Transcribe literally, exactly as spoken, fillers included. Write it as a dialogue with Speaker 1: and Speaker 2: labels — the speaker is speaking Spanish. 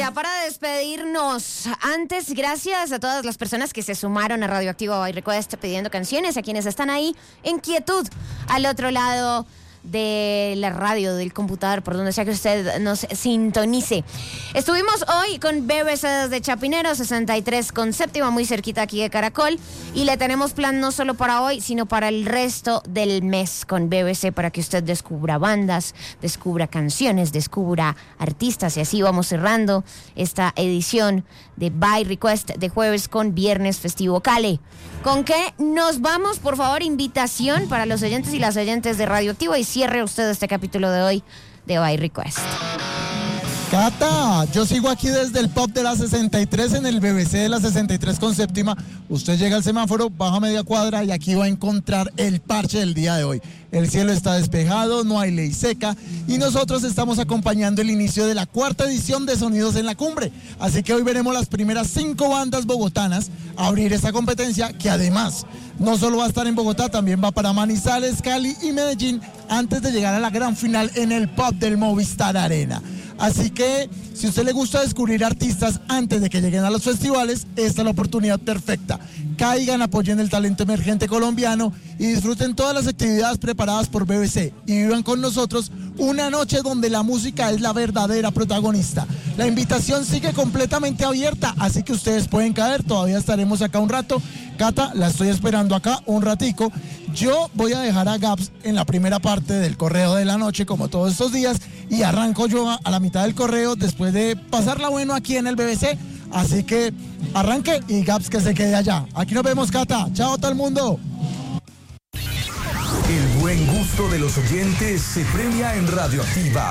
Speaker 1: ya para despedirnos, antes, gracias a todas las personas que se sumaron a Radioactivo by Request pidiendo canciones, a quienes están ahí en quietud al otro lado de la radio, del computador, por donde sea que usted nos sintonice. Estuvimos hoy con B B C desde Chapinero, sesenta y tres con séptima, muy cerquita aquí de Caracol, y le tenemos plan no solo para hoy, sino para el resto del mes con B B C, para que usted descubra bandas, descubra canciones, descubra artistas, y así vamos cerrando esta edición de By Request de jueves con viernes festivo Cale. ¿Con qué nos vamos? Por favor, invitación para los oyentes y las oyentes de Radioactivo, y cierre usted este capítulo de hoy de By Request.
Speaker 2: Cata, yo sigo aquí desde el pub de la sesenta y tres en el B B C de la sesenta y tres con séptima. Usted llega al semáforo, baja media cuadra y aquí va a encontrar el parche del día de hoy. El cielo está despejado, no hay ley seca y nosotros estamos acompañando el inicio de la cuarta edición de Sonidos en la Cumbre. Así que hoy veremos las primeras cinco bandas bogotanas abrir esta competencia, que además no solo va a estar en Bogotá, también va para Manizales, Cali y Medellín antes de llegar a la gran final en el pub del Movistar Arena. Así que si a usted le gusta descubrir artistas antes de que lleguen a los festivales, esta es la oportunidad perfecta. Caigan, apoyen el talento emergente colombiano y disfruten todas las actividades preparadas por B B C y vivan con nosotros una noche donde la música es la verdadera protagonista. La invitación sigue completamente abierta, así que ustedes pueden caer, todavía estaremos acá un rato. Cata, la estoy esperando acá un ratico. Yo voy a dejar a Gaps en la primera parte del correo de la noche, como todos estos días, y arranco yo a la mitad del correo después de pasarla bueno aquí en el B B C. Así que arranque y Gaps que se quede allá. Aquí nos vemos, Cata. Chao, todo el mundo.
Speaker 3: El buen gusto de los oyentes se premia en Radioactiva.